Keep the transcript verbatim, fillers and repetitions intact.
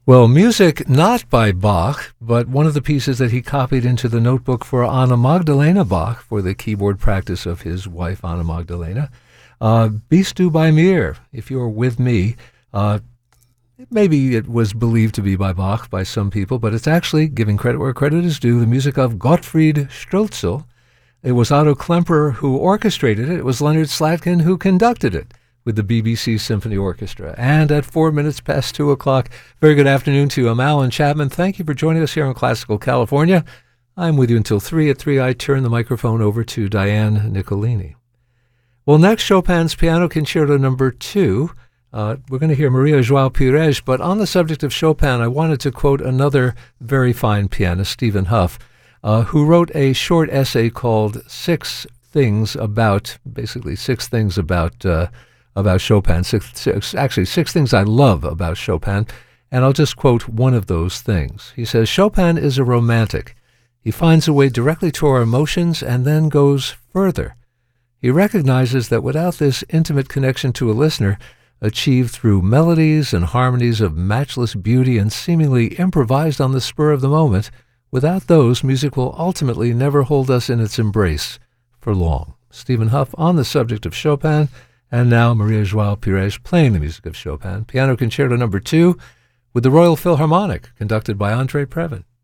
Well, music not by Bach, but one of the pieces that he copied into the notebook for Anna Magdalena Bach for the keyboard practice of his wife, Anna Magdalena. Uh, Bist du bei mir, If You're With Me. Uh, maybe it was believed to be by Bach by some people, but it's actually, giving credit where credit is due, the music of Gottfried Stölzl. It was Otto Klemperer who orchestrated it. It was Leonard Slatkin who conducted it with the B B C Symphony Orchestra. And at four minutes past two o'clock, very good afternoon to you. I'm Alan Chapman. Thank you for joining us here in Classical California. I'm with you until three. At three, I turn the microphone over to Diane Nicolini. Well, next, Chopin's Piano Concerto number two. Uh, we're going to hear Maria João Pires, but on the subject of Chopin, I wanted to quote another very fine pianist, Stephen Hough, uh, who wrote a short essay called Six Things About, basically six things about uh, about Chopin, six, six, actually six things I love about Chopin, and I'll just quote one of those things. He says, Chopin is a romantic. He finds a way directly to our emotions and then goes further. He recognizes that without this intimate connection to a listener, achieved through melodies and harmonies of matchless beauty and seemingly improvised on the spur of the moment, without those, music will ultimately never hold us in its embrace for long. Stephen Hough on the subject of Chopin. And now Maria João Pires playing the music of Chopin, Piano Concerto number two, with the Royal Philharmonic, conducted by Andre Previn.